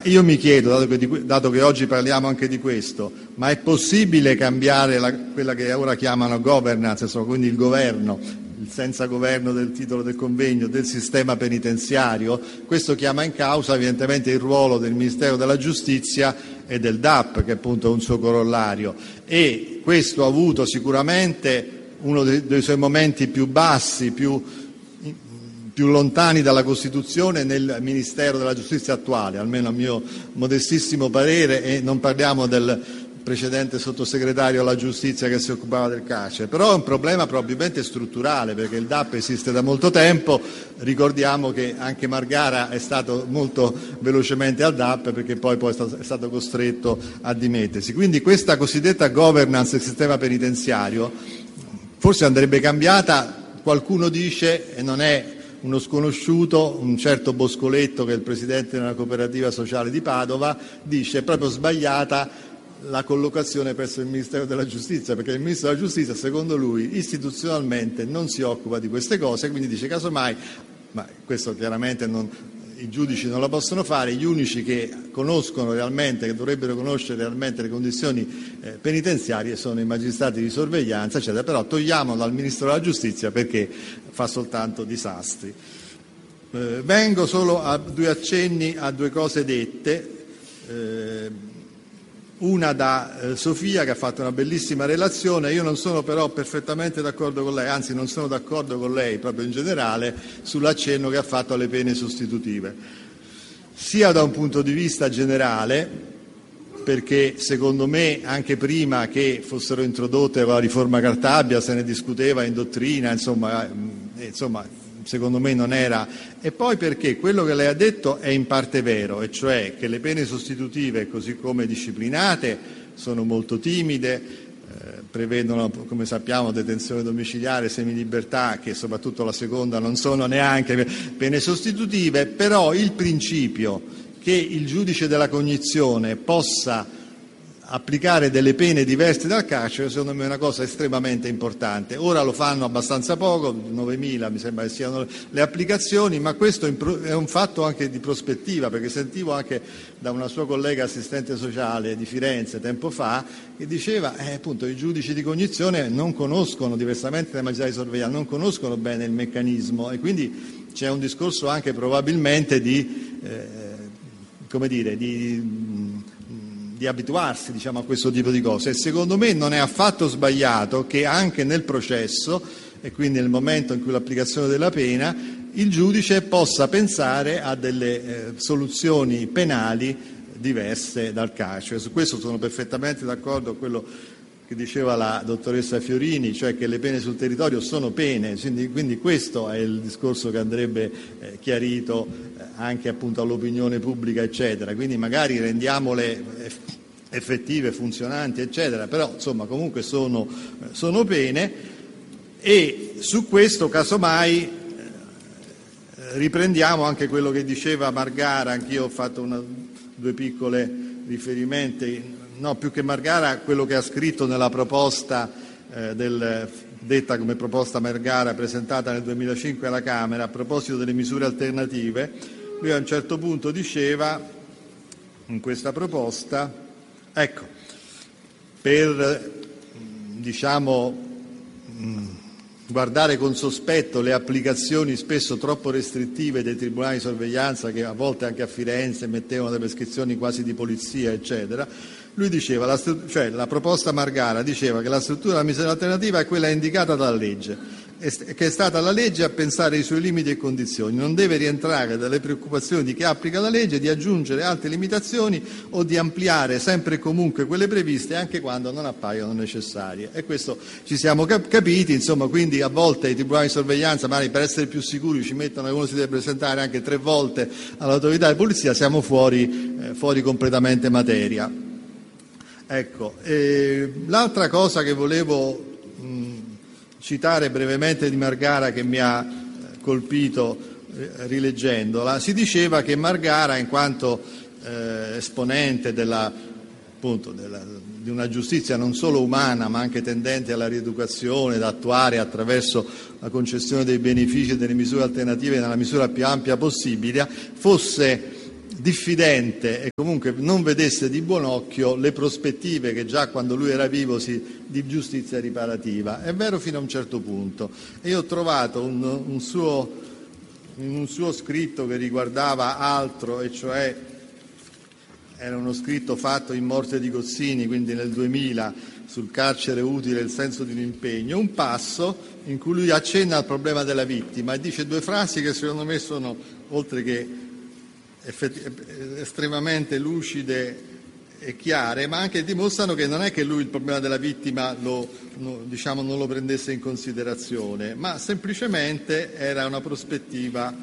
Io mi chiedo, dato che oggi parliamo anche di questo, ma è possibile cambiare quella che ora chiamano governance, quindi il governo, il senza governo del titolo del convegno, del sistema penitenziario? Questo chiama in causa evidentemente il ruolo del Ministero della Giustizia e del DAP, che appunto è un suo corollario, e questo ha avuto sicuramente uno dei suoi momenti più bassi, più lontani dalla Costituzione nel Ministero della Giustizia attuale, almeno a mio modestissimo parere, e non parliamo del precedente sottosegretario alla Giustizia che si occupava del carcere. Però è un problema probabilmente strutturale, perché il DAP esiste da molto tempo, ricordiamo che anche Margara è stato molto velocemente al DAP perché poi è stato costretto a dimettersi. Quindi questa cosiddetta governance del sistema penitenziario forse andrebbe cambiata. Qualcuno dice, e non è uno sconosciuto, un certo Boscoletto, che è il presidente della cooperativa sociale di Padova, dice: è proprio sbagliata la collocazione presso il Ministero della Giustizia, perché il Ministro della Giustizia, secondo lui, istituzionalmente non si occupa di queste cose, quindi dice casomai, ma questo chiaramente i giudici non lo possono fare, gli unici che conoscono realmente, che dovrebbero conoscere realmente le condizioni penitenziarie sono i magistrati di sorveglianza, eccetera, però togliamolo dal Ministro della Giustizia perché fa soltanto disastri. Vengo solo a due accenni a due cose dette, una da Sofia, che ha fatto una bellissima relazione. Io non sono però perfettamente d'accordo con lei, anzi non sono d'accordo con lei proprio in generale sull'accenno che ha fatto alle pene sostitutive, sia da un punto di vista generale, perché secondo me anche prima che fossero introdotte con la riforma Cartabia se ne discuteva in dottrina, insomma secondo me non era, e poi perché quello che lei ha detto è in parte vero, e cioè che le pene sostitutive, così come disciplinate, sono molto timide, prevedono, come sappiamo, detenzione domiciliare, semilibertà, che soprattutto la seconda non sono neanche pene sostitutive, però il principio che il giudice della cognizione possa applicare delle pene diverse dal carcere, secondo me è una cosa estremamente importante. Ora lo fanno abbastanza poco, 9.000 mi sembra che siano le applicazioni, ma questo è un fatto anche di prospettiva, perché sentivo anche da una sua collega assistente sociale di Firenze tempo fa che diceva appunto i giudici di cognizione non conoscono, diversamente dai magistrati di sorveglianza, non conoscono bene il meccanismo, e quindi c'è un discorso anche probabilmente di abituarsi, diciamo, a questo tipo di cose. E secondo me non è affatto sbagliato che anche nel processo, e quindi nel momento in cui l'applicazione della pena, il giudice possa pensare a delle soluzioni penali diverse dal carcere. Su questo sono perfettamente d'accordo con quello che diceva la dottoressa Fiorini, cioè che le pene sul territorio sono pene, quindi questo è il discorso che andrebbe chiarito anche appunto all'opinione pubblica, eccetera. Quindi magari rendiamole effettive, funzionanti, eccetera, però insomma comunque sono pene, e su questo casomai riprendiamo anche quello che diceva Margara. Anch'io ho fatto due piccole riferimenti. No, più che Margara, quello che ha scritto nella proposta detta come proposta Margara presentata nel 2005 alla Camera a proposito delle misure alternative. Lui a un certo punto diceva in questa proposta, ecco, per guardare con sospetto le applicazioni spesso troppo restrittive dei tribunali di sorveglianza, che a volte anche a Firenze mettevano delle prescrizioni quasi di polizia, eccetera. Lui diceva, la proposta Margara diceva che la struttura della misura alternativa è quella indicata dalla legge, che è stata la legge a pensare ai suoi limiti e condizioni, non deve rientrare dalle preoccupazioni di chi applica la legge di aggiungere altre limitazioni o di ampliare sempre e comunque quelle previste anche quando non appaiono necessarie. E questo ci siamo capiti, insomma, quindi a volte i tribunali di sorveglianza, magari per essere più sicuri, ci mettono che uno si deve presentare anche 3 volte all'autorità di polizia, siamo fuori completamente materia. Ecco, l'altra cosa che volevo citare brevemente di Margara, che mi ha colpito rileggendola, si diceva che Margara, in quanto esponente di una giustizia non solo umana ma anche tendente alla rieducazione da attuare attraverso la concessione dei benefici e delle misure alternative nella misura più ampia possibile, fosse diffidente e comunque non vedesse di buon occhio le prospettive che già quando lui era vivo di giustizia riparativa. È vero fino a un certo punto. E io ho trovato in un suo scritto che riguardava altro, e cioè era uno scritto fatto in morte di Gozzini, quindi nel 2000, sul carcere utile e il senso di un impegno, un passo in cui lui accenna al problema della vittima e dice due frasi che secondo me sono, oltre che estremamente lucide e chiare, ma anche dimostrano che non è che lui il problema della vittima non lo prendesse in considerazione, ma semplicemente era una prospettiva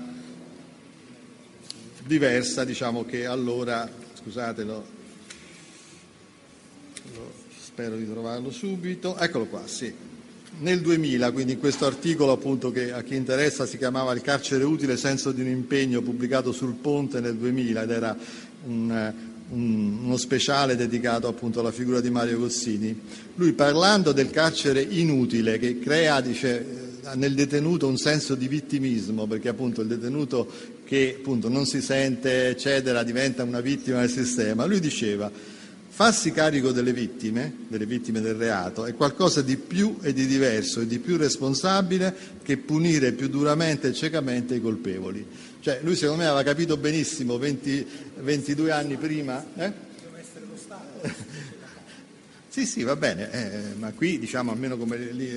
diversa, che allora, scusatelo, spero di trovarlo subito, eccolo qua, sì. Nel 2000, quindi in questo articolo appunto che a chi interessa si chiamava Il carcere utile, senso di un impegno, pubblicato sul Ponte nel 2000, ed era uno speciale dedicato appunto alla figura di Mario Gozzini. Lui, parlando del carcere inutile che crea, dice, nel detenuto un senso di vittimismo, perché appunto il detenuto che appunto non si sente eccetera diventa una vittima del sistema, lui diceva: farsi carico delle vittime del reato, è qualcosa di più e di diverso e di più responsabile che punire più duramente e ciecamente i colpevoli. Cioè, lui secondo me aveva capito benissimo 22 anni prima. Deve essere lo Stato. Sì, va bene, ma qui almeno come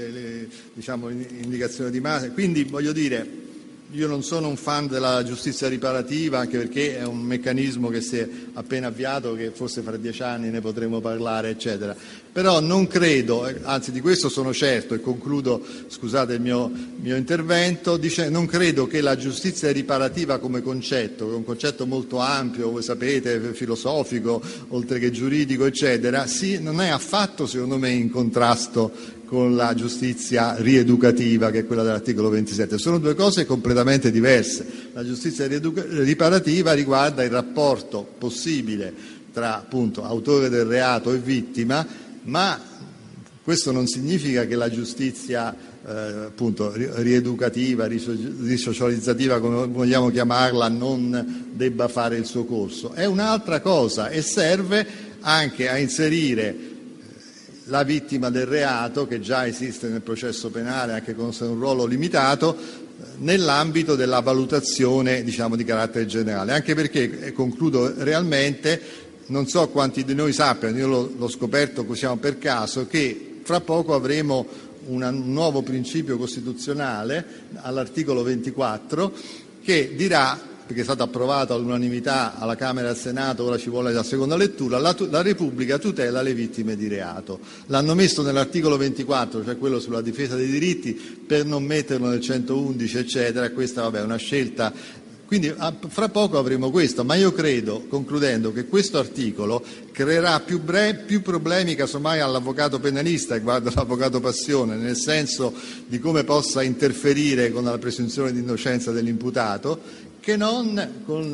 indicazione di base. Quindi voglio dire, io non sono un fan della giustizia riparativa, anche perché è un meccanismo che si è appena avviato, che forse fra 10 anni ne potremo parlare, eccetera. Però non credo, anzi di questo sono certo, e concludo, scusate il mio intervento, non credo che la giustizia riparativa come concetto, che è un concetto molto ampio, voi sapete, filosofico, oltre che giuridico, eccetera, non è affatto, secondo me, in contrasto con la giustizia rieducativa, che è quella dell'articolo 27. Sono due cose completamente diverse. La giustizia riparativa riguarda il rapporto possibile tra appunto autore del reato e vittima, ma questo non significa che la giustizia appunto rieducativa, risocializzativa, come vogliamo chiamarla, non debba fare il suo corso. È un'altra cosa e serve anche a inserire la vittima del reato, che già esiste nel processo penale anche con un ruolo limitato, nell'ambito della valutazione di carattere generale, anche perché, concludo realmente, non so quanti di noi sappiano, io l'ho scoperto per caso, che fra poco avremo un nuovo principio costituzionale all'articolo 24 che dirà, perché è stato approvato all'unanimità alla Camera e al Senato, ora ci vuole la seconda lettura, la Repubblica tutela le vittime di reato. L'hanno messo nell'articolo 24, cioè quello sulla difesa dei diritti, per non metterlo nel 111, eccetera. Questa è una scelta. Quindi fra poco avremo questo, ma io credo, concludendo, che questo articolo creerà più problemi casomai all'avvocato penalista, che guarda l'avvocato passione, nel senso di come possa interferire con la presunzione di innocenza dell'imputato, che non con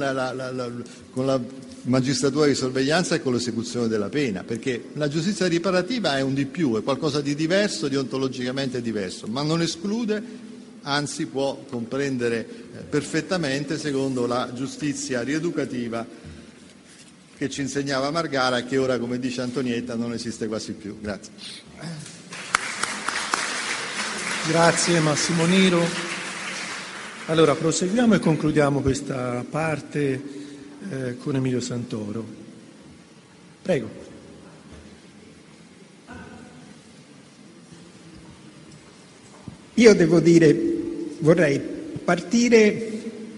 la magistratura di sorveglianza e con l'esecuzione della pena, perché la giustizia riparativa è un di più, è qualcosa di diverso, di ontologicamente diverso, ma non esclude, anzi può comprendere perfettamente, secondo la giustizia rieducativa che ci insegnava Margara e che ora, come dice Antonietta, non esiste quasi più. Grazie. Grazie Massimo Niro. Allora, proseguiamo e concludiamo questa parte con Emilio Santoro. Prego. Io devo dire, vorrei partire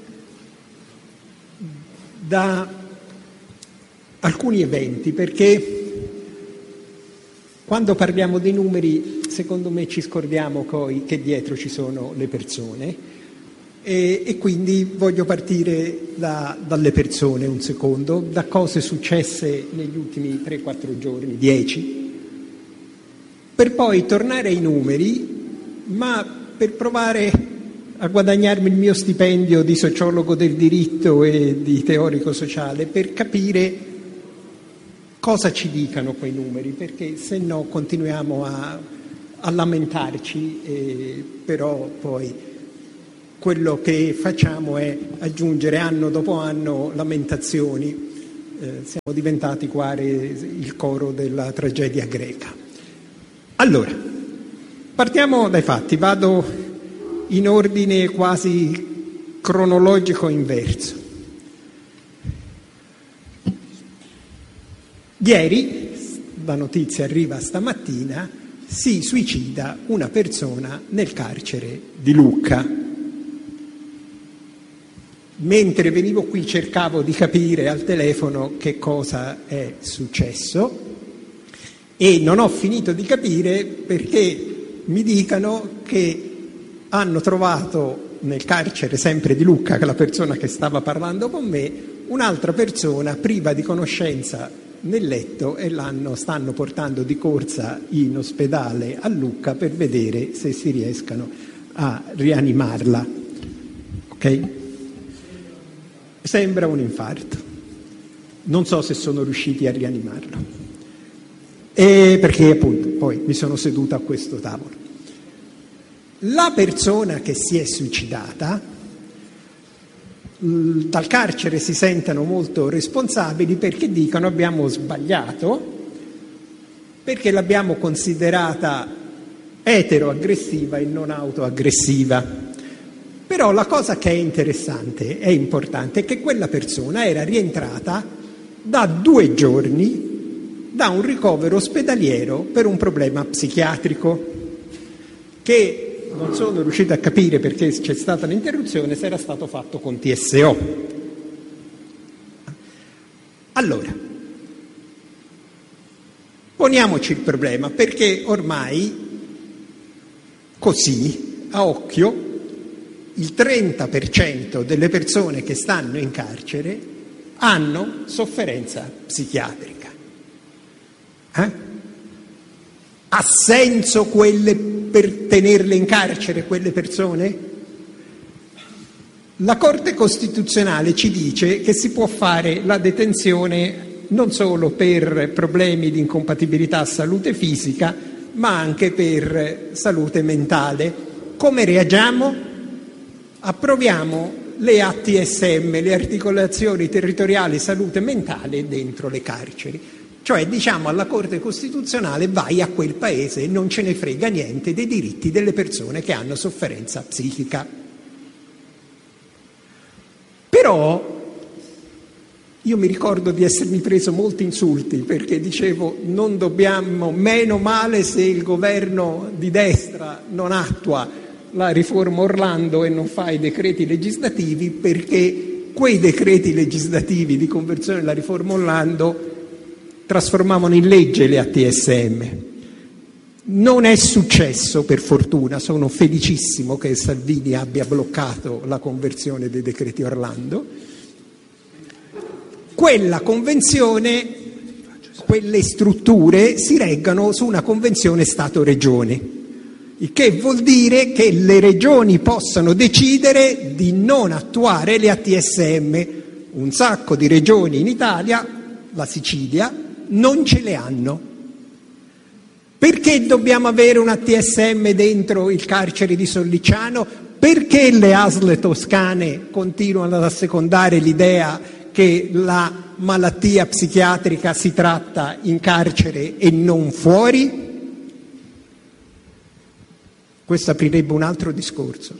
da alcuni eventi, perché quando parliamo dei numeri, secondo me ci scordiamo poi che dietro ci sono le persone. E quindi voglio partire dalle persone un secondo, da cose successe negli ultimi 3-4 giorni, 10, per poi tornare ai numeri, ma per provare a guadagnarmi il mio stipendio di sociologo del diritto e di teorico sociale, per capire cosa ci dicano quei numeri, perché se no continuiamo a lamentarci, però poi quello che facciamo è aggiungere anno dopo anno lamentazioni. Siamo diventati quasi il coro della tragedia greca. Allora, partiamo dai fatti, vado in ordine quasi cronologico inverso. Ieri, la notizia arriva stamattina, si suicida una persona nel carcere di Lucca. Mentre venivo qui cercavo di capire al telefono che cosa è successo e non ho finito di capire perché mi dicano che hanno trovato nel carcere sempre di Lucca, che è la persona che stava parlando con me, un'altra persona priva di conoscenza nel letto e stanno portando di corsa in ospedale a Lucca per vedere se si riescano a rianimarla. Ok? Sembra un infarto. Non so se sono riusciti a rianimarlo. Perché appunto poi mi sono seduta a questo tavolo. La persona che si è suicidata, dal carcere si sentono molto responsabili perché dicono abbiamo sbagliato, perché l'abbiamo considerata eteroaggressiva e non autoaggressiva. Però la cosa che è interessante, è importante, è che quella persona era rientrata da 2 giorni da un ricovero ospedaliero per un problema psichiatrico che non sono riuscito a capire perché c'è stata l'interruzione, se era stato fatto con TSO. Allora, poniamoci il problema, perché ormai così, a occhio, il 30% delle persone che stanno in carcere hanno sofferenza psichiatrica. Ha senso per tenerle in carcere quelle persone? La Corte Costituzionale ci dice che si può fare la detenzione non solo per problemi di incompatibilità a salute fisica, ma anche per salute mentale. Come reagiamo? Approviamo le ATSM, le articolazioni territoriali salute mentale, dentro le carceri. Cioè diciamo alla Corte Costituzionale vai a quel paese e non ce ne frega niente dei diritti delle persone che hanno sofferenza psichica. Però io mi ricordo di essermi preso molti insulti perché dicevo non dobbiamo, meno male se il governo di destra non attua la riforma Orlando e non fa i decreti legislativi, perché quei decreti legislativi di conversione della riforma Orlando trasformavano in legge le ATSM. Non è successo, per fortuna, sono felicissimo che Salvini abbia bloccato la conversione dei decreti Orlando. Quella convenzione, quelle strutture si reggano su una convenzione Stato-Regione. Il che vuol dire che le regioni possono decidere di non attuare le ATSM. Un sacco di regioni in Italia, la Sicilia, non ce le hanno. Perché dobbiamo avere un ATSM dentro il carcere di Sollicciano? Perché le ASL toscane continuano ad assecondare l'idea che la malattia psichiatrica si tratta in carcere e non fuori? Questo aprirebbe un altro discorso.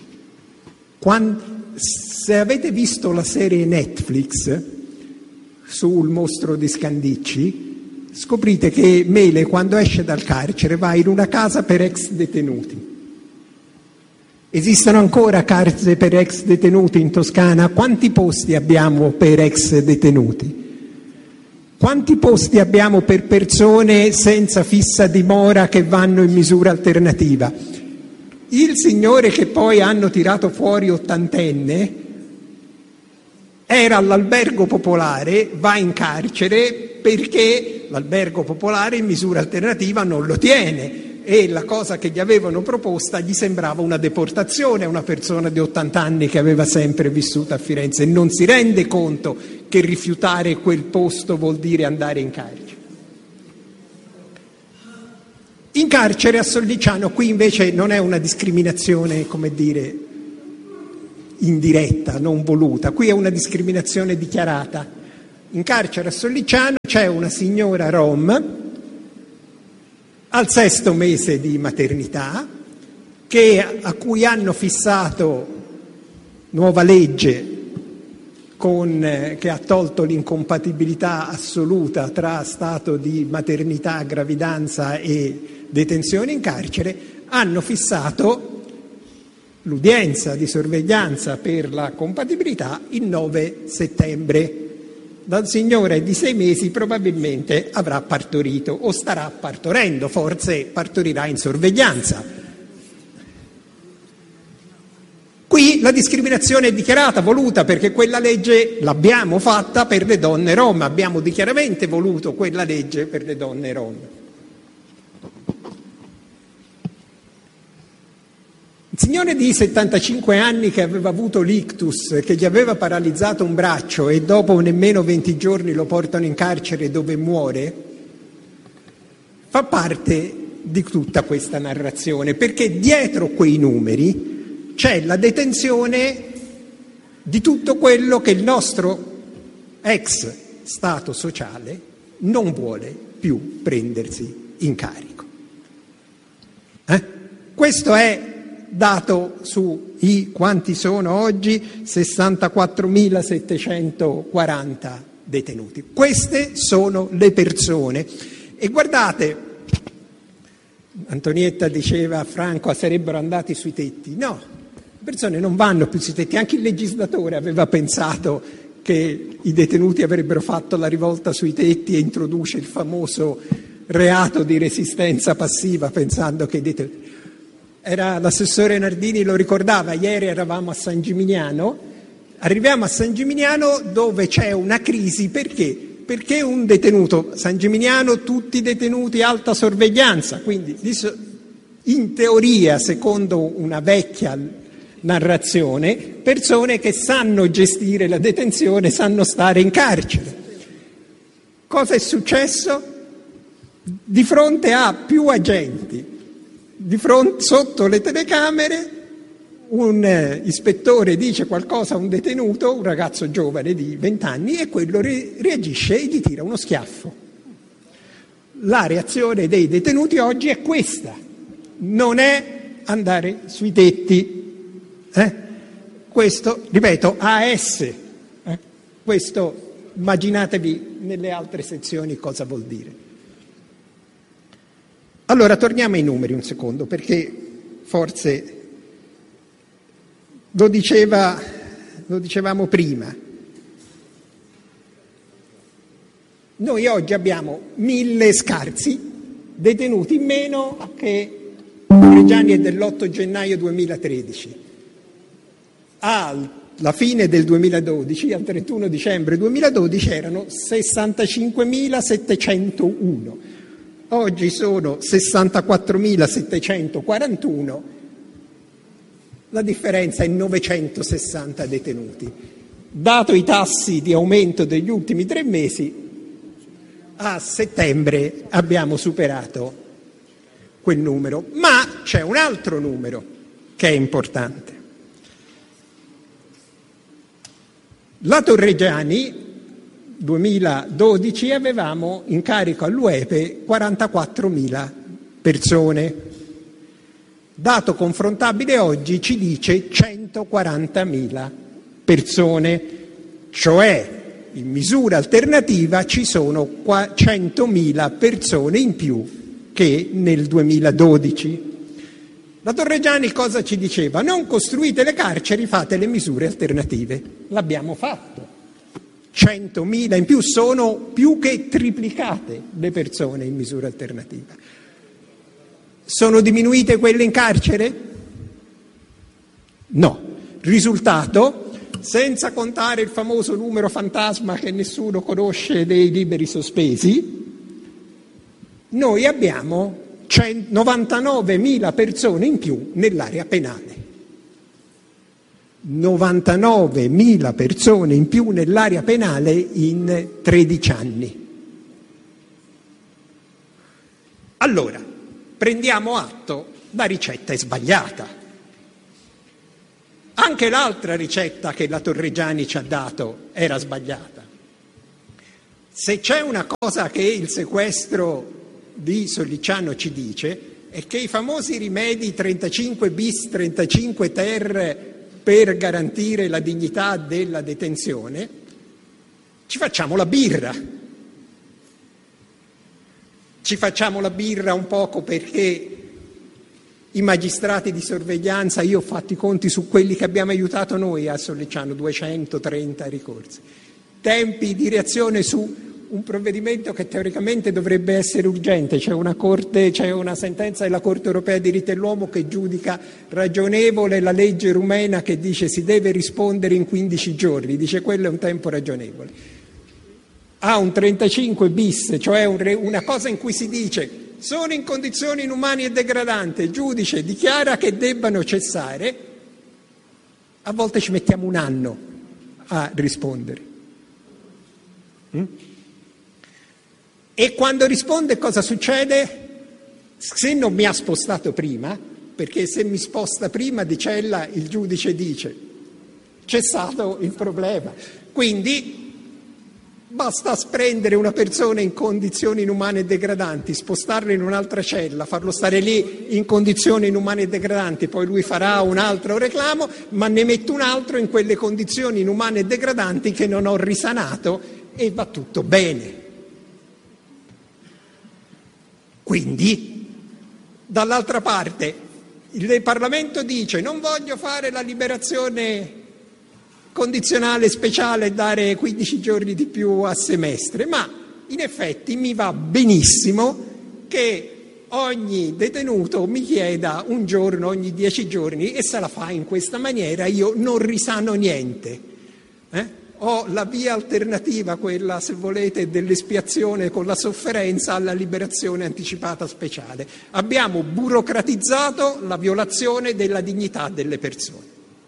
Se avete visto la serie Netflix sul mostro di Scandicci, scoprite che Mele, quando esce dal carcere, va in una casa per ex detenuti. Esistono ancora case per ex detenuti in Toscana? Quanti posti abbiamo per ex detenuti? Quanti posti abbiamo per persone senza fissa dimora che vanno in misura alternativa? Il signore che poi hanno tirato fuori, ottantenne, era all'albergo popolare, va in carcere perché l'albergo popolare in misura alternativa non lo tiene e la cosa che gli avevano proposta gli sembrava una deportazione a una persona di 80 anni che aveva sempre vissuto a Firenze e non si rende conto che rifiutare quel posto vuol dire andare in carcere. In carcere a Sollicciano, qui invece non è una discriminazione, come dire, indiretta, non voluta, qui è una discriminazione dichiarata. In carcere a Sollicciano c'è una signora rom al 6° mese di maternità a cui hanno fissato nuova legge che ha tolto l'incompatibilità assoluta tra stato di maternità, gravidanza e detenzione in carcere, hanno fissato l'udienza di sorveglianza per la compatibilità il 9 settembre. Dal signore di 6 mesi probabilmente avrà partorito o starà partorendo, forse partorirà in sorveglianza. Qui la discriminazione è dichiarata, voluta, perché quella legge l'abbiamo fatta per le donne rom, abbiamo dichiaramente voluto quella legge per le donne rom. Il signore di 75 anni che aveva avuto l'ictus, che gli aveva paralizzato un braccio e dopo nemmeno 20 giorni lo portano in carcere dove muore, fa parte di tutta questa narrazione, perché dietro quei numeri c'è la detenzione di tutto quello che il nostro ex Stato sociale non vuole più prendersi in carico. Questo è dato su quanti sono oggi? 64.740 detenuti. Queste sono le persone. E guardate, Antonietta diceva a Franco sarebbero andati sui tetti. No, le persone non vanno più sui tetti. Anche il legislatore aveva pensato che i detenuti avrebbero fatto la rivolta sui tetti e introduce il famoso reato di resistenza passiva, pensando che i detenuti... Era l'assessore Nardini, lo ricordava, ieri eravamo a San Gimignano, arriviamo a San Gimignano dove c'è una crisi, perché? Perché un detenuto, San Gimignano tutti detenuti alta sorveglianza, quindi in teoria, secondo una vecchia narrazione, persone che sanno gestire la detenzione, sanno stare in carcere. Cosa è successo? Di fronte a più agenti, sotto le telecamere, un ispettore dice qualcosa a un detenuto, un ragazzo giovane di 20 anni, e quello reagisce e gli tira uno schiaffo. La reazione dei detenuti oggi è questa, non è andare sui tetti. Questo, ripeto, AS. Questo immaginatevi nelle altre sezioni cosa vuol dire. Allora, torniamo ai numeri un secondo, perché forse lo dicevamo prima. Noi oggi abbiamo 1.000 scarsi detenuti in meno che Reggiani è dell'8 gennaio 2013. Alla fine del 2012, al 31 dicembre 2012, erano 65.701. Oggi sono 64.741, la differenza è 960 detenuti. Dato i tassi di aumento degli ultimi 3 mesi, a settembre abbiamo superato quel numero. Ma c'è un altro numero che è importante. La Torreggiani 2012 avevamo in carico all'UEPE 44.000 persone. Dato confrontabile oggi ci dice 140.000 persone, cioè in misura alternativa ci sono 100.000 persone in più che nel 2012. La Torreggiani cosa ci diceva? Non costruite le carceri, fate le misure alternative. L'abbiamo fatto. 100.000 in più, sono più che triplicate le persone in misura alternativa. Sono diminuite quelle in carcere? No. Risultato, senza contare il famoso numero fantasma che nessuno conosce dei liberi sospesi, noi abbiamo 99.000 persone in più nell'area penale. 99.000 persone in più nell'area penale in 13 anni. Allora, prendiamo atto, la ricetta è sbagliata. Anche l'altra ricetta che la Torreggiani ci ha dato era sbagliata. Se c'è una cosa che il sequestro di Sollicciano ci dice è che i famosi rimedi 35 bis, 35 ter per garantire la dignità della detenzione, ci facciamo la birra. Ci facciamo la birra un poco perché i magistrati di sorveglianza, io ho fatto i conti su quelli che abbiamo aiutato noi a Sollicciano, 230 ricorsi. Tempi di reazione su un provvedimento che teoricamente dovrebbe essere urgente, c'è una sentenza della Corte Europea dei diritti dell'uomo che giudica ragionevole la legge rumena che dice si deve rispondere in 15 giorni, dice quello è un tempo ragionevole. Ha un 35 bis, cioè una cosa in cui si dice sono in condizioni inumane e degradanti, il giudice dichiara che debbano cessare, a volte ci mettiamo un anno a rispondere. E quando risponde cosa succede? Se non mi ha spostato prima, perché se mi sposta prima di cella il giudice dice cessato il problema. Quindi basta prendere una persona in condizioni inumane e degradanti, spostarlo in un'altra cella, farlo stare lì in condizioni inumane e degradanti, poi lui farà un altro reclamo, ma ne metto un altro in quelle condizioni inumane e degradanti che non ho risanato e va tutto bene. Quindi, dall'altra parte, il Parlamento dice non voglio fare la liberazione condizionale speciale e dare 15 giorni di più a semestre, ma in effetti mi va benissimo che ogni detenuto mi chieda un giorno ogni 10 giorni e se la fa in questa maniera io non risano niente. Ho la via alternativa, quella se volete dell'espiazione con la sofferenza alla liberazione anticipata speciale. Abbiamo burocratizzato la violazione della dignità delle persone.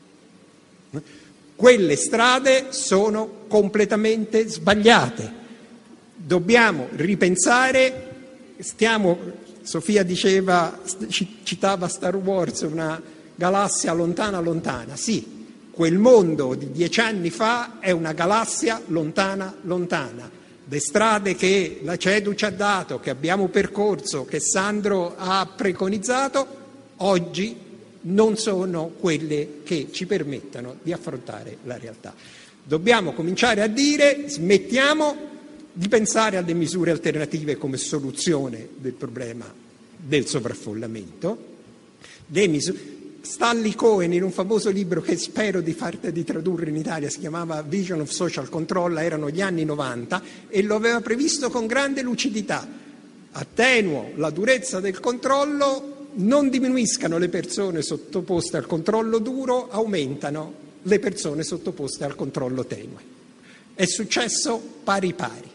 Quelle strade sono completamente sbagliate. Dobbiamo ripensare, Sofia citava Star Wars, una galassia lontana lontana, sì. Quel mondo di 10 anni fa è una galassia lontana, lontana. Le strade che la CEDU ci ha dato, che abbiamo percorso, che Sandro ha preconizzato, oggi non sono quelle che ci permettano di affrontare la realtà. Dobbiamo cominciare a dire smettiamo di pensare alle misure alternative come soluzione del problema del sovraffollamento. Stanley Cohen, in un famoso libro che spero di tradurre in Italia, si chiamava Vision of Social Control, erano gli anni 90 e lo aveva previsto con grande lucidità. Attenuo la durezza del controllo, non diminuiscano le persone sottoposte al controllo duro, aumentano le persone sottoposte al controllo tenue. È successo pari pari.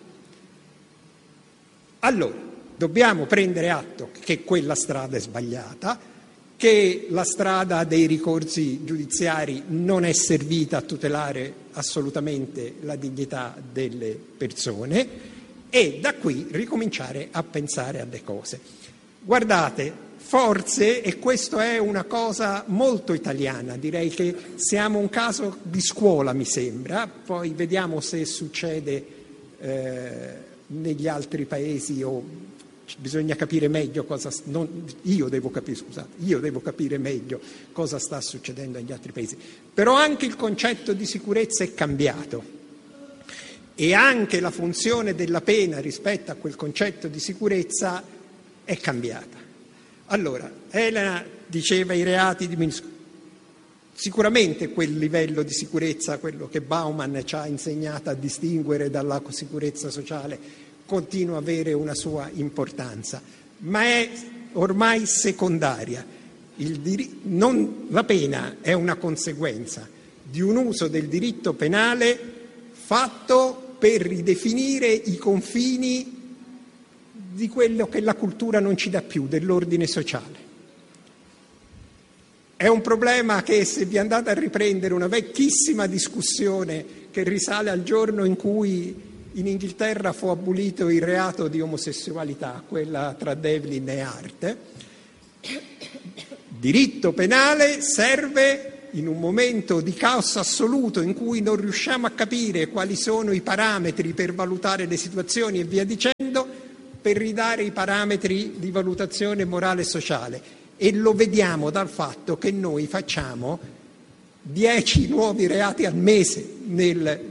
Allora, dobbiamo prendere atto che quella strada è sbagliata, che la strada dei ricorsi giudiziari non è servita a tutelare assolutamente la dignità delle persone e da qui ricominciare a pensare alle cose. Guardate, forse, e questo è una cosa molto italiana, direi che siamo un caso di scuola mi sembra, poi vediamo se succede negli altri paesi o bisogna capire meglio io devo capire meglio cosa sta succedendo negli altri paesi. Però anche il concetto di sicurezza è cambiato e anche la funzione della pena rispetto a quel concetto di sicurezza è cambiata. Allora, Elena diceva i reati diminuiscono. Sicuramente quel livello di sicurezza, quello che Bauman ci ha insegnato a distinguere dalla sicurezza sociale, continua a avere una sua importanza, ma è ormai secondaria. La pena è una conseguenza di un uso del diritto penale fatto per ridefinire i confini di quello che la cultura non ci dà più, dell'ordine sociale. È un problema che, se vi andate a riprendere una vecchissima discussione che risale al giorno in cui in Inghilterra fu abolito il reato di omosessualità, quella tra Devlin e Hart, diritto penale serve in un momento di caos assoluto in cui non riusciamo a capire quali sono i parametri per valutare le situazioni e via dicendo, per ridare i parametri di valutazione morale e sociale. E lo vediamo dal fatto che noi facciamo 10 nuovi reati al mese nel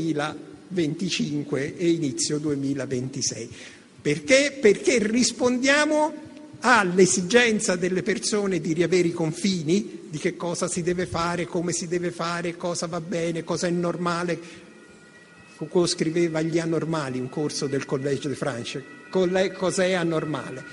2025 e inizio 2026. Perché? Perché rispondiamo all'esigenza delle persone di riavere i confini, di che cosa si deve fare, come si deve fare, cosa va bene, cosa è normale. Foucault scriveva Gli anormali, un corso del Collège de France. Cos'è anormale?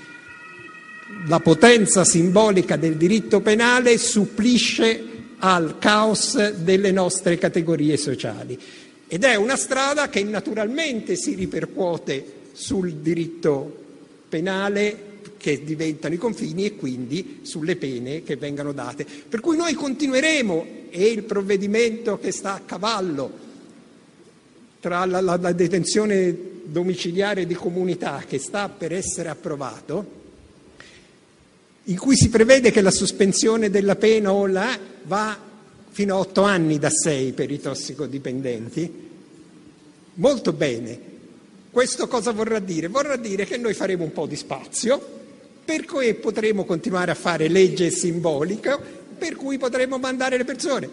La potenza simbolica del diritto penale supplisce al caos delle nostre categorie sociali. Ed è una strada che naturalmente si ripercuote sul diritto penale, che diventano i confini, e quindi sulle pene che vengono date. Per cui noi continueremo, e il provvedimento che sta a cavallo tra la detenzione domiciliare di comunità, che sta per essere approvato, in cui si prevede che la sospensione della pena va fino a 8 anni da 6 per i tossicodipendenti. Molto bene. Questo cosa vorrà dire? Vorrà dire che noi faremo un po' di spazio, per cui potremo continuare a fare legge simbolica, per cui potremo mandare le persone.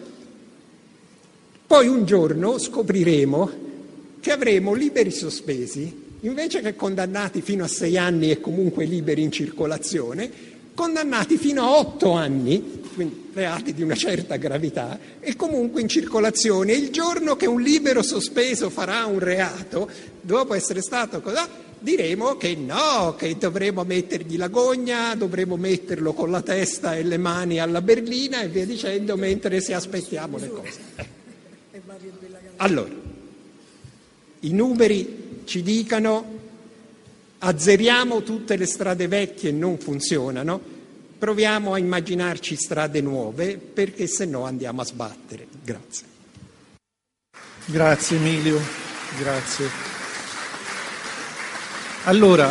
Poi un giorno scopriremo che avremo liberi sospesi, invece che condannati fino a 6 anni e comunque liberi in circolazione, condannati fino a 8 anni, quindi reati di una certa gravità, e comunque in circolazione. Il giorno che un libero sospeso farà un reato, dopo essere stato diremo che no, che dovremo mettergli la gogna, dovremo metterlo con la testa e le mani alla berlina e via dicendo, mentre si aspettiamo le cose. Allora, i numeri ci dicono: azzeriamo tutte le strade vecchie, non funzionano, proviamo a immaginarci strade nuove, perché se no andiamo a sbattere. Grazie. Grazie Emilio, grazie. Allora,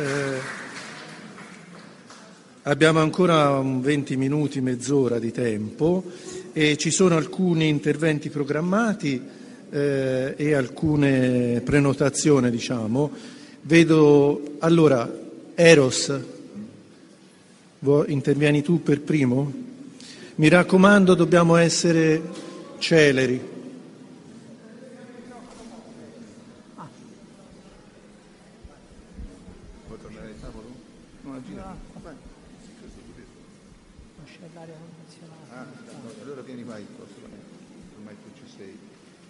abbiamo ancora 20 minuti, mezz'ora di tempo, e ci sono alcuni interventi programmati e alcune prenotazioni, diciamo. Vedo, allora, Eros, intervieni tu per primo? Mi raccomando, dobbiamo essere celeri. Allora vieni qua, ormai tu ci sei.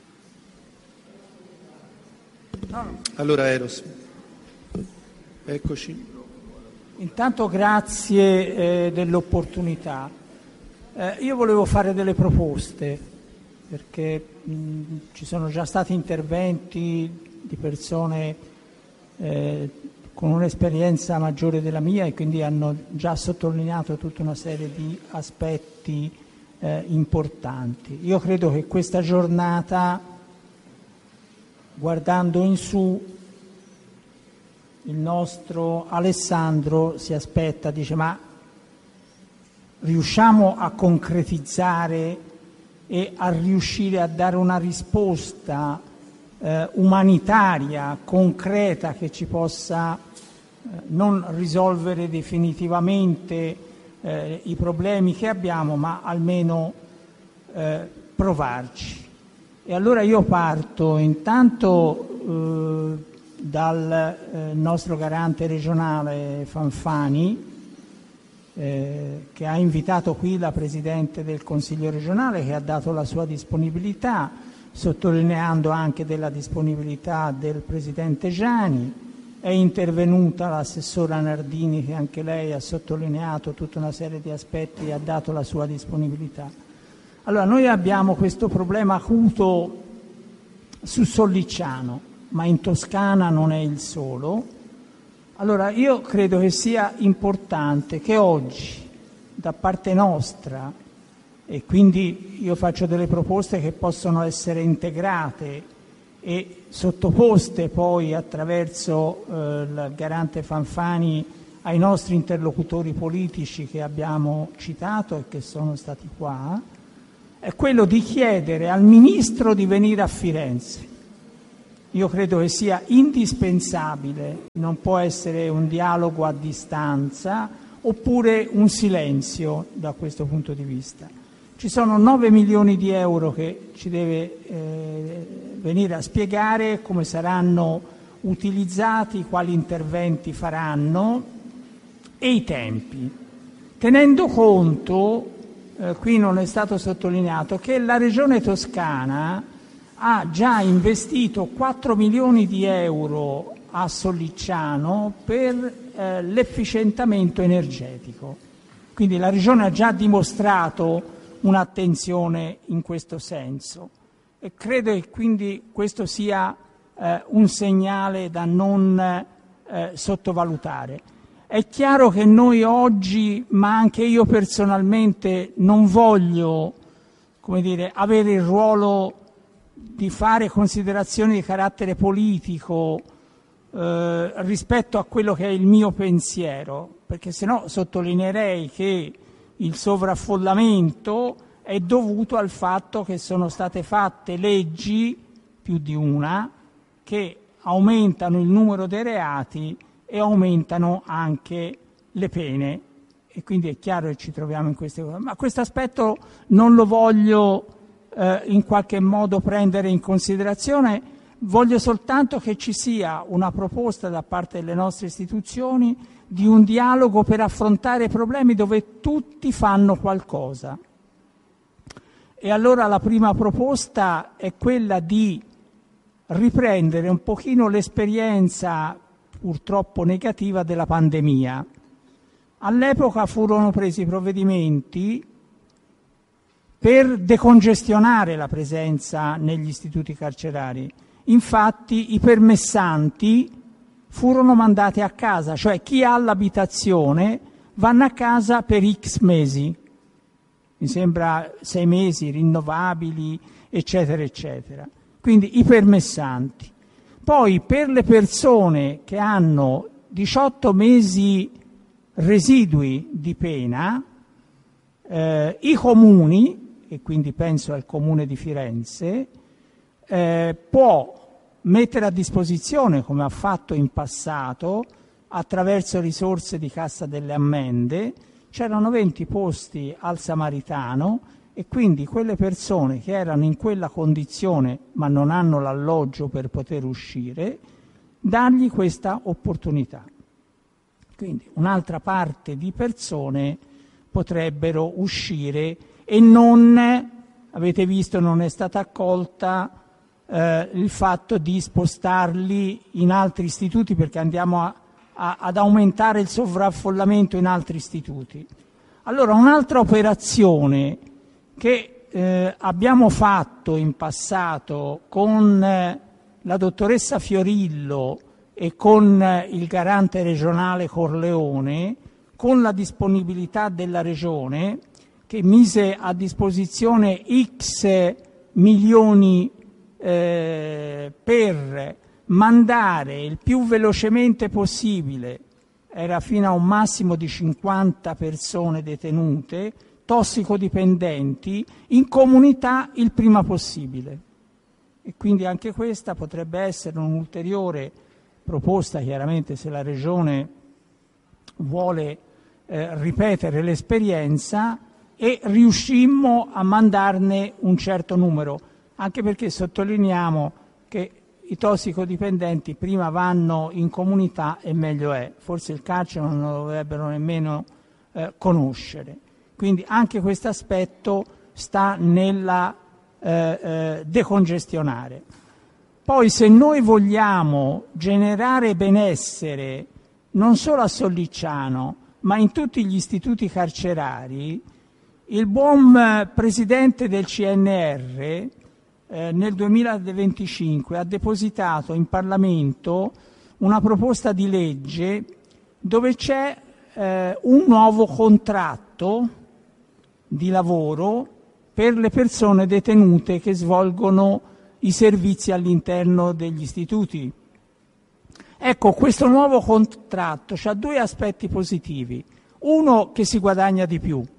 Allora Eros, eccoci. Intanto grazie dell'opportunità. Io volevo fare delle proposte, perché ci sono già stati interventi di persone con un'esperienza maggiore della mia, e quindi hanno già sottolineato tutta una serie di aspetti importanti. Io credo che questa giornata, guardando in su, il nostro Alessandro si aspetta, dice: ma riusciamo a concretizzare e a riuscire a dare una risposta umanitaria, concreta, che ci possa non risolvere definitivamente i problemi che abbiamo, ma almeno provarci. E allora io parto intanto dal nostro garante regionale Fanfani, che ha invitato qui la Presidente del Consiglio regionale, che ha dato la sua disponibilità, sottolineando anche della disponibilità del Presidente Giani. È intervenuta l'assessora Nardini, che anche lei ha sottolineato tutta una serie di aspetti e ha dato la sua disponibilità. Allora, noi abbiamo questo problema acuto su Sollicciano, ma in Toscana non è il solo. Allora, io credo che sia importante che oggi, da parte nostra, e quindi io faccio delle proposte che possono essere integrate e sottoposte poi attraverso il garante Fanfani ai nostri interlocutori politici che abbiamo citato e che sono stati qua. è quello di chiedere al Ministro di venire a Firenze. Io credo che sia indispensabile, non può essere un dialogo a distanza oppure un silenzio da questo punto di vista. Ci sono 9 milioni di euro che ci deve venire a spiegare come saranno utilizzati, quali interventi faranno e i tempi, tenendo conto, qui non è stato sottolineato, che la Regione Toscana ha già investito 4 milioni di euro a Sollicciano per l'efficientamento energetico. Quindi la Regione ha già dimostrato un'attenzione in questo senso e credo che quindi questo sia un segnale da non sottovalutare. È chiaro che noi oggi, ma anche io personalmente, non voglio, come dire, avere il ruolo di fare considerazioni di carattere politico rispetto a quello che è il mio pensiero, perché sennò sottolineerei che il sovraffollamento è dovuto al fatto che sono state fatte leggi, più di una, che aumentano il numero dei reati e aumentano anche le pene. E quindi è chiaro che ci troviamo in queste cose. Ma questo aspetto non lo voglio in qualche modo prendere in considerazione, voglio soltanto che ci sia una proposta da parte delle nostre istituzioni di un dialogo per affrontare problemi dove tutti fanno qualcosa. E allora la prima proposta è quella di riprendere un pochino l'esperienza purtroppo negativa della pandemia. All'epoca furono presi provvedimenti per decongestionare la presenza negli istituti carcerari. Infatti i permessanti furono mandati a casa, cioè chi ha l'abitazione vanno a casa per X mesi, mi sembra 6 mesi rinnovabili, eccetera, eccetera. Quindi i permessanti. Poi per le persone che hanno 18 mesi residui di pena, i comuni, e quindi penso al Comune di Firenze, può mettere a disposizione, come ha fatto in passato, attraverso risorse di Cassa delle Ammende, c'erano 20 posti al Samaritano e quindi quelle persone che erano in quella condizione ma non hanno l'alloggio per poter uscire, dargli questa opportunità. Quindi un'altra parte di persone potrebbero uscire e non, avete visto, non è stata accolta il fatto di spostarli in altri istituti perché andiamo ad aumentare il sovraffollamento in altri istituti. Allora un'altra operazione che abbiamo fatto in passato con la dottoressa Fiorillo e con il garante regionale Corleone, con la disponibilità della Regione che mise a disposizione X milioni per mandare il più velocemente possibile, era fino a un massimo di 50 persone detenute, tossicodipendenti, in comunità il prima possibile. E quindi anche questa potrebbe essere un'ulteriore proposta, chiaramente se la Regione vuole ripetere l'esperienza e riuscimmo a mandarne un certo numero, anche perché sottolineiamo che i tossicodipendenti prima vanno in comunità e meglio è, forse il carcere non lo dovrebbero nemmeno conoscere. Quindi anche questo aspetto sta nella decongestionare. Poi se noi vogliamo generare benessere non solo a Sollicciano ma in tutti gli istituti carcerari, il buon presidente del CNR nel 2025 ha depositato in Parlamento una proposta di legge dove c'è un nuovo contratto di lavoro per le persone detenute che svolgono i servizi all'interno degli istituti. Ecco, questo nuovo contratto ha 2 aspetti positivi. Uno, che si guadagna di più,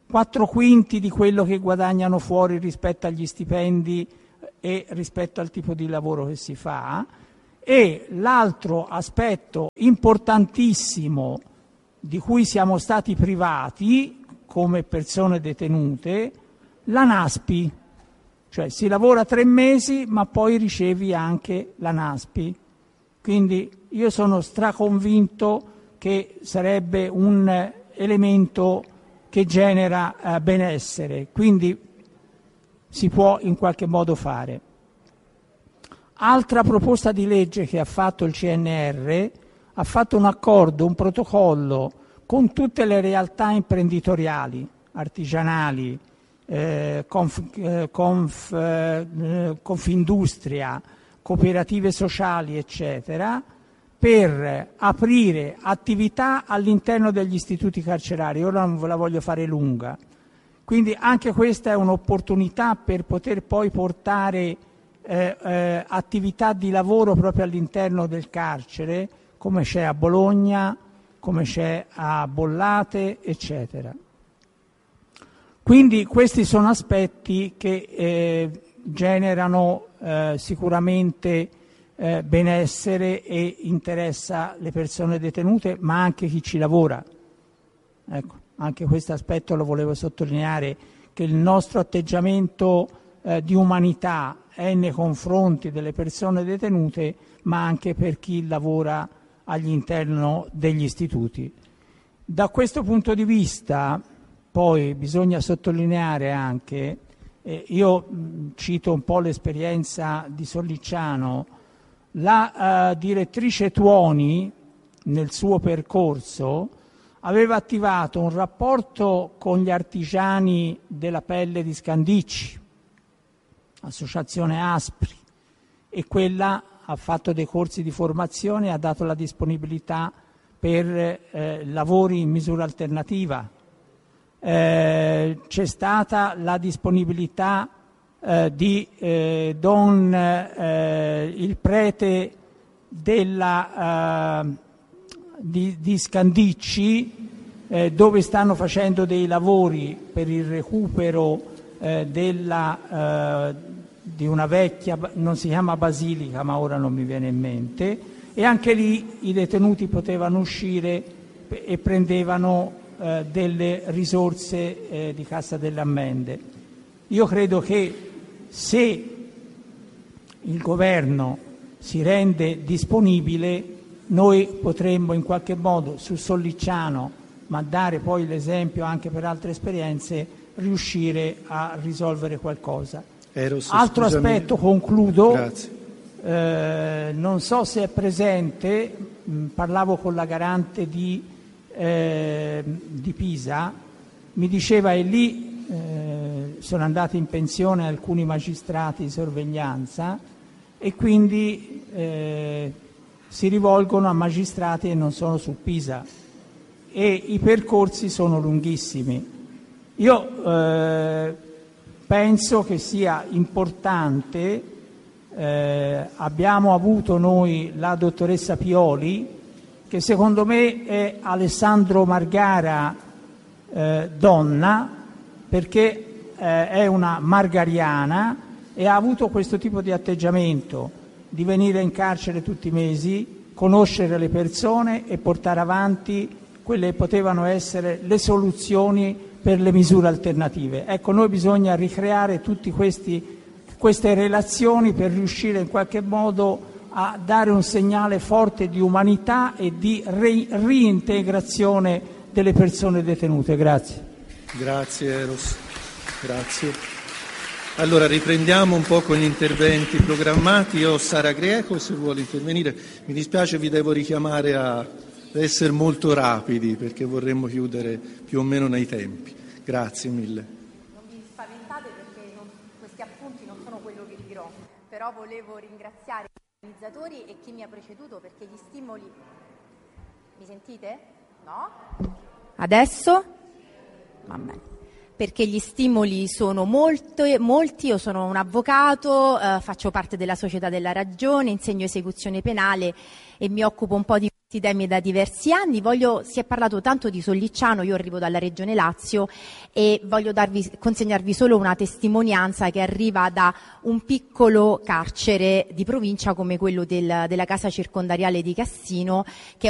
4/5 di quello che guadagnano fuori rispetto agli stipendi e rispetto al tipo di lavoro che si fa. E l'altro aspetto importantissimo di cui siamo stati privati come persone detenute, la NASPI, cioè si lavora 3 mesi ma poi ricevi anche la NASPI. Quindi io sono straconvinto che sarebbe un elemento che genera benessere, quindi si può in qualche modo fare. Altra proposta di legge che ha fatto il CNR, ha fatto un accordo, un protocollo con tutte le realtà imprenditoriali, artigianali, Confindustria, cooperative sociali, eccetera, per aprire attività all'interno degli istituti carcerari. Ora non ve la voglio fare lunga. Quindi anche questa è un'opportunità per poter poi portare attività di lavoro proprio all'interno del carcere, come c'è a Bologna, come c'è a Bollate, eccetera. Quindi questi sono aspetti che generano sicuramente benessere e interessa le persone detenute, ma anche chi ci lavora. Ecco, anche questo aspetto lo volevo sottolineare, che il nostro atteggiamento di umanità è nei confronti delle persone detenute, ma anche per chi lavora all'interno degli istituti. Da questo punto di vista, poi bisogna sottolineare anche, io cito un po' l'esperienza di Sollicciano, la direttrice Tuoni nel suo percorso aveva attivato un rapporto con gli artigiani della pelle di Scandicci, associazione Aspri, e quella ha fatto dei corsi di formazione e ha dato la disponibilità per lavori in misura alternativa. C'è stata la disponibilità di il prete di Scandicci, dove stanno facendo dei lavori per il recupero di una vecchia, non si chiama basilica ma ora non mi viene in mente, e anche lì i detenuti potevano uscire e prendevano delle risorse di Cassa delle Ammende. Io credo che se il governo si rende disponibile, noi potremmo in qualche modo su Sollicciano, ma dare poi l'esempio anche per altre esperienze, riuscire a risolvere qualcosa. Altro aspetto, concludo. Grazie. Non so se è presente, parlavo con la garante di Pisa, mi diceva e lì sono andati in pensione alcuni magistrati di sorveglianza e quindi si rivolgono a magistrati che non sono su Pisa e i percorsi sono lunghissimi. Io penso che sia importante, abbiamo avuto noi la dottoressa Pioli, che secondo me è Alessandro Margara donna, perché è una margariana e ha avuto questo tipo di atteggiamento, di venire in carcere tutti i mesi, conoscere le persone e portare avanti quelle che potevano essere le soluzioni per le misure alternative. Ecco, noi bisogna ricreare tutte queste relazioni per riuscire in qualche modo a dare un segnale forte di umanità e di reintegrazione delle persone detenute. Grazie. Grazie Eros, grazie. Allora riprendiamo un po' con gli interventi programmati. Io ho Sara Greco, se vuole intervenire. Mi dispiace, vi devo richiamare a essere molto rapidi perché vorremmo chiudere più o meno nei tempi. Grazie mille. Non vi spaventate perché questi appunti non sono quello che dirò, però volevo ringraziare gli organizzatori e chi mi ha preceduto perché gli stimoli... Mi sentite? No? Adesso? Va bene. Perché gli stimoli sono molti, io sono un avvocato, faccio parte della Società della Ragione, insegno esecuzione penale e mi occupo un po' di temi da diversi anni. Si è parlato tanto di Sollicciano, io arrivo dalla regione Lazio e voglio consegnarvi solo una testimonianza che arriva da un piccolo carcere di provincia come quello della casa circondariale di Cassino, che